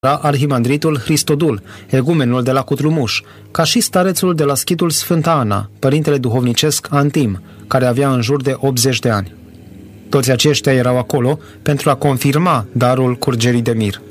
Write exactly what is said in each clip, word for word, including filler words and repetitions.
arhimandritul Hristodul, egumenul de la Cutrumuș, ca și starețul de la Schitul Sfânta Ana, părintele duhovnicesc Antim, care avea în jur de optzeci de ani. Toți aceștia erau acolo pentru a confirma darul curgerii de mir.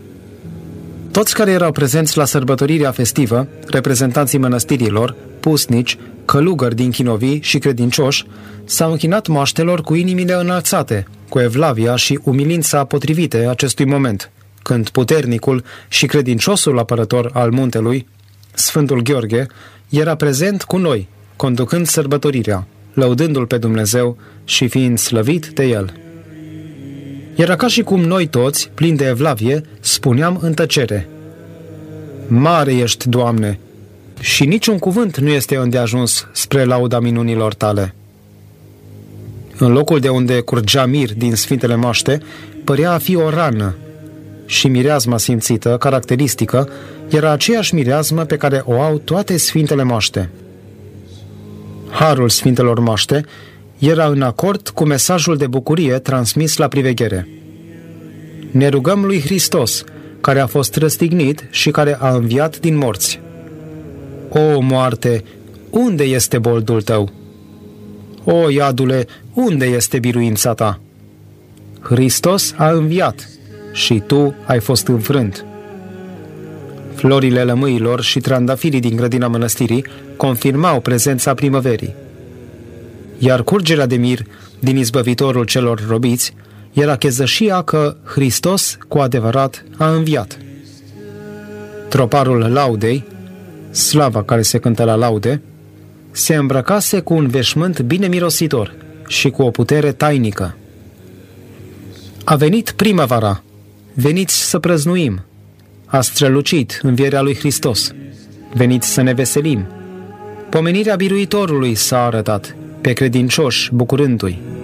Toți care erau prezenți la sărbătorirea festivă, reprezentanții mănăstirilor, pusnici, călugări din chinovii și credincioși, s-au închinat moaștelor cu inimile înălțate, cu evlavia și umilința potrivite acestui moment, când puternicul și credinciosul apărător al muntelui, Sfântul Gheorghe, era prezent cu noi, conducând sărbătorirea, lăudându-L pe Dumnezeu și fiind slăvit de El. Era ca și cum noi toți, plini de evlavie, spuneam în tăcere: Mare ești, Doamne, și niciun cuvânt nu este îndeajuns spre lauda minunilor Tale. În locul de unde curgea mir din Sfintele Moaște, părea a fi o rană, și mireazma simțită, caracteristică, era aceeași mireazmă pe care o au toate Sfintele Moaște. Harul Sfintelor Moaște era în acord cu mesajul de bucurie transmis la priveghere. Ne rugăm lui Hristos, care a fost răstignit și care a înviat din morți. O, moarte, unde este boldul tău? O, iadule, unde este biruința ta? Hristos a înviat și tu ai fost înfrânt. Florile lămâilor și trandafirii din grădina mănăstirii confirmau prezența primăverii. Iar curgerea de mir din izbăvitorul celor robiți era chezășia că Hristos cu adevărat a înviat. Troparul laudei, slava care se cântă la laude, se îmbrăcase cu un veșmânt bine mirositor și cu o putere tainică. A venit primăvara, veniți să prăznuim. A strălucit învierea lui Hristos, veniți să ne veselim. Pomenirea biruitorului s-a arătat, pe credincioși bucurându-i.